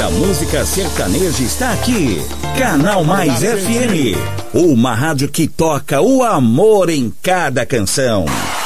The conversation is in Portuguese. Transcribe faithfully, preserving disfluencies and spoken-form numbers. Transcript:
da música sertaneja está aqui. Canal Mais F M, uma rádio que toca o amor em cada canção.